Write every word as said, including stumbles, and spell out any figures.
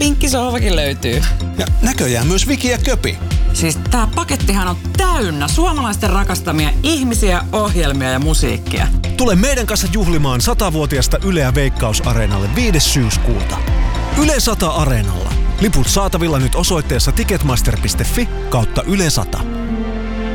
pinkkisohvakin löytyy. Ja näköjään myös Viki ja Köpi. Siis tää pakettihan on täynnä suomalaisten rakastamia ihmisiä, ohjelmia ja musiikkia. Tule meidän kanssa juhlimaan satavuotiasta Yleä Veikkaus-areenalle viides syyskuuta. Yle sata Areenalla. Liput saatavilla nyt osoitteessa ticketmaster piste fi kautta Yle sata.